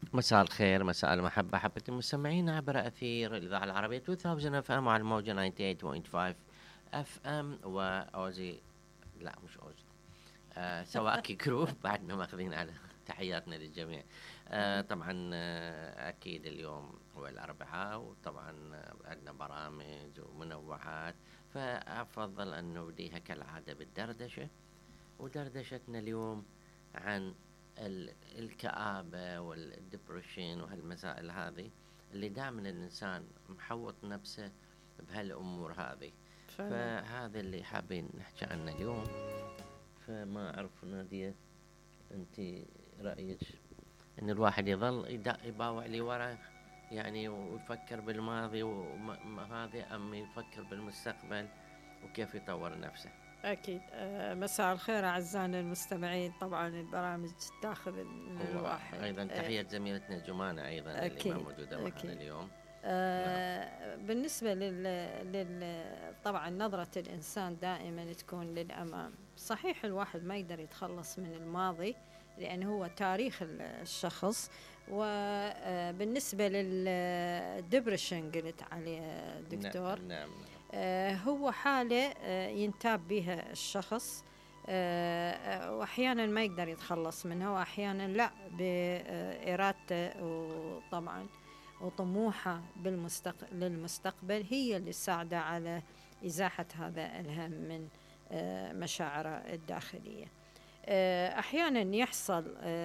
مساء الخير، مساء المحبة، حبة المستمعين عبر أثير الإذاعة العربية 2000 اف ام على الموجة 98.5 اف ام وأوزي. لا مش أوزي، سواكي جروب. بعدنا ماخذين على تحياتنا للجميع. طبعا أكيد اليوم هو الأربعاء، وطبعا عندنا برامج ومنوعات، فأفضل أن نبديها كالعادة بالدردشة. ودردشتنا اليوم عن الكآبة والدبريشن وهالمسائل هذه اللي دائما الإنسان محوط نفسه بهالأمور هذه. فهذا اللي حابين نحكي عنه اليوم. فما أعرف نادية، أنت رأيك إن الواحد يظل يباوع لي ورا يعني ويفكر بالماضي وهذا، أم يفكر بالمستقبل وكيف يطور نفسه؟ أكيد. مساء الخير أعزائنا المستمعين. طبعا البرامج تاخذ الواحد. أيضا تحية زميلتنا جمانة أيضا اللي ما موجودة معنا اليوم. بالنسبة طبعا نظرة الإنسان دائما تكون للأمام. صحيح الواحد ما يقدر يتخلص من الماضي لأنه هو تاريخ الشخص. وبالنسبة للدبريشن قلت عليه دكتور، نعم. هو حالة ينتاب بها الشخص، وأحيانا ما يقدر يتخلص منها، وأحيانا لا، بإرادته وطبعا وطموحه للمستقبل هي اللي تساعده على إزاحة هذا الهم من مشاعره الداخلية. أحيانا يحصل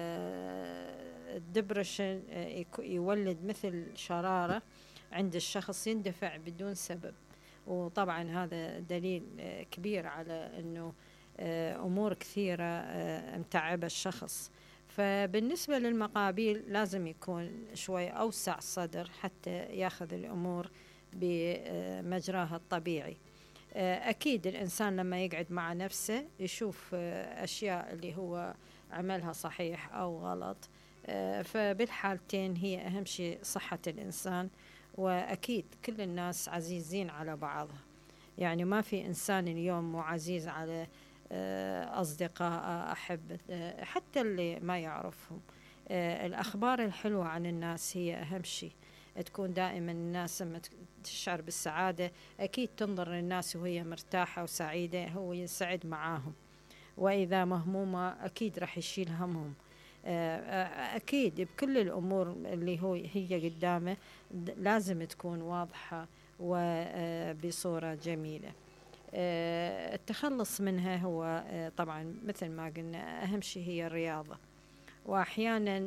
الدبريشن يولد مثل شرارة عند الشخص يندفع بدون سبب، وطبعا هذا دليل كبير على أنه أمور كثيرة متعبة الشخص. فبالنسبة للمقابيل لازم يكون شوي أوسع صدر حتى ياخذ الأمور بمجراها الطبيعي. أكيد الإنسان لما يقعد مع نفسه يشوف أشياء اللي هو عملها صحيح أو غلط، فبالحالتين هي أهم شيء صحة الإنسان. وأكيد كل الناس عزيزين على بعضها، يعني ما في إنسان اليوم مو عزيز على أصدقاء أحب، حتى اللي ما يعرفهم. الأخبار الحلوة عن الناس هي أهم شيء. تكون دائما الناس لما تشعر بالسعادة أكيد تنظر للناس وهي مرتاحة وسعيدة، هو ينسعد معاهم. وإذا مهمومة أكيد رح يشيل همهم. أكيد بكل الأمور اللي هي قدامه لازم تكون واضحة وبصورة جميلة. التخلص منها هو طبعا مثل ما قلنا أهم شيء هي الرياضة. وأحيانا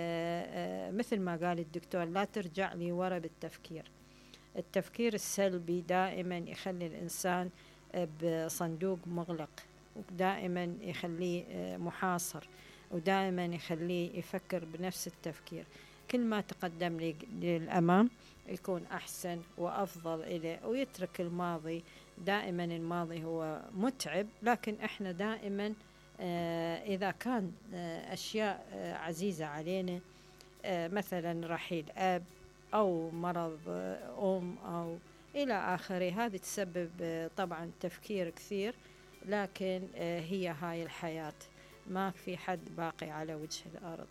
مثل ما قال الدكتور لا ترجع لي ورا بالتفكير. التفكير السلبي دائما يخلي الإنسان بصندوق مغلق، ودائما يخليه محاصر، ودائما يخليه يفكر بنفس التفكير. كل ما تقدم للأمام يكون أحسن وأفضل إليه، ويترك الماضي. دائما الماضي هو متعب، لكن إحنا دائما إذا كان أشياء عزيزة علينا مثلا رحيل أب أو مرض أم أو إلى آخره، هذه تسبب طبعا تفكير كثير. لكن هي هاي الحياة، ما في حد باقي على وجه الأرض.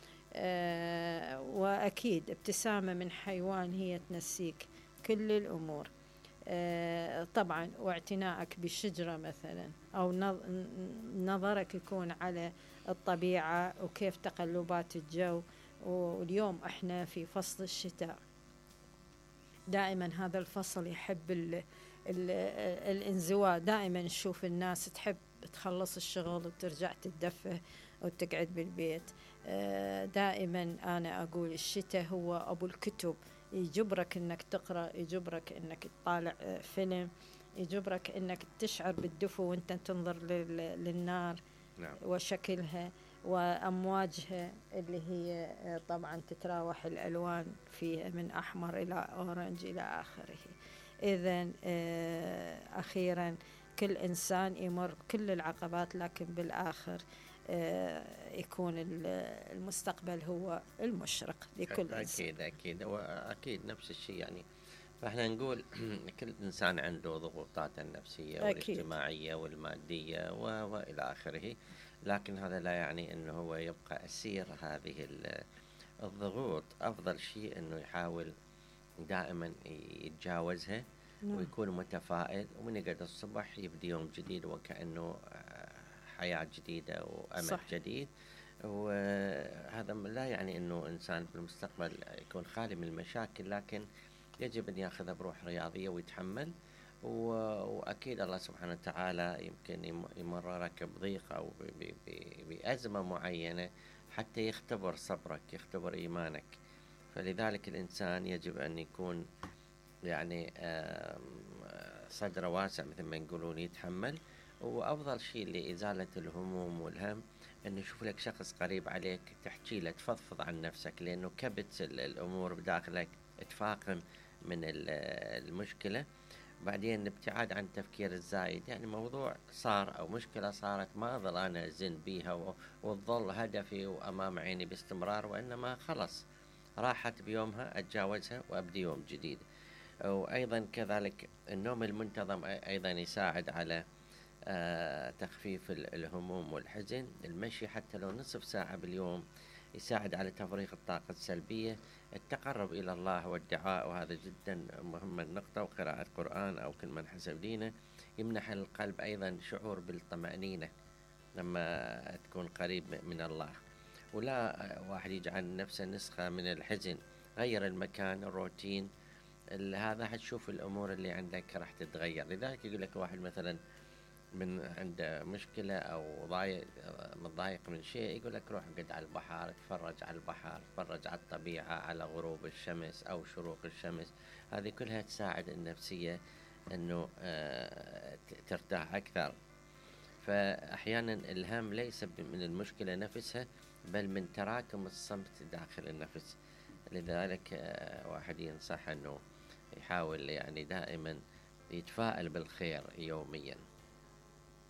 وأكيد ابتسامة من حيوان هي تنسيك كل الأمور. طبعا واعتنائك بالشجرة مثلا، أو نظرك يكون على الطبيعة وكيف تقلبات الجو. واليوم احنا في فصل الشتاء، دائما هذا الفصل يحب الانزواء. دائما نشوف الناس تحب تخلص الشغل وترجع تتدفى وتقعد بالبيت. دائما أنا أقول الشتاء هو أبو الكتب، يجبرك أنك تقرأ، يجبرك أنك تطالع فيلم، يجبرك أنك تشعر بالدفء وأنت تنظر للنار. نعم. وشكلها وأمواجها اللي هي طبعا تتراوح الألوان فيها من أحمر إلى أورنج إلى آخره. إذن أخيرا كل إنسان يمر كل العقبات، لكن بالآخر يكون المستقبل هو المشرق لكل إنسان. أكيد وأكيد نفس الشيء يعني. فإحنا نقول كل إنسان عنده ضغوطات النفسية والاجتماعية والمادية وإلى آخره، لكن هذا لا يعني أنه هو يبقى أسير الضغوط أفضل شيء إنه يحاول دائما يتجاوزها، نعم. ويكون متفائل، ومن يقعد الصبح يبدي يوم جديد وكأنه حياة جديدة وأمل صح. جديد. وهذا لا يعني أنه إنسان في المستقبل يكون خالي من المشاكل، لكن يجب أن يأخذها بروح رياضية ويتحمل. وأكيد الله سبحانه وتعالى يمكن يمررك بضيق أو بأزمة معينة حتى يختبر صبرك، يختبر إيمانك. فلذلك الإنسان يجب أن يكون يعني صدره واسع مثل ما يقولون، يتحمل. وأفضل شيء لإزالة الهموم والهم أنه يشوف لك شخص قريب عليك تحكي له، تفضفض عن نفسك، لأنه كبت الأمور بداخلك، تفاقم من المشكلة. بعدين الابتعاد عن التفكير الزايد، يعني موضوع صار أو مشكلة صارت ما أظل أنا أزن بيها وتظل هدفي وأمام عيني باستمرار، وإنما خلص راحت بيومها، أتجاوزها وأبدي يوم جديد. وأيضا كذلك النوم المنتظم أيضا يساعد على تخفيف الهموم والحزن. المشي حتى لو نصف ساعة باليوم يساعد على تفريغ الطاقة السلبية. التقرب إلى الله والدعاء، وهذا جدا مهم النقطة، وقراءة قرآن أو كل من حسب دينه، يمنح القلب أيضا شعور بالطمأنينة لما تكون قريب من الله. ولا واحد يجعل نفسه نسخة من الحزن، غير المكان، الروتين، هذا حتشوف الأمور اللي عندك راح تتغير. لذلك يقول لك واحد مثلا من عنده مشكلة أو متضايق من شيء، يقول لك روح قد على البحر، تفرج على البحر، تفرج على الطبيعة، على غروب الشمس أو شروق الشمس. هذه كلها تساعد النفسية أنه ترتاح أكثر. فأحيانا الهم ليس من المشكلة نفسها، بل من تراكم الصمت داخل النفس. لذلك واحد ينصح أنه يحاول يعني دائما يتفائل بالخير يوميا.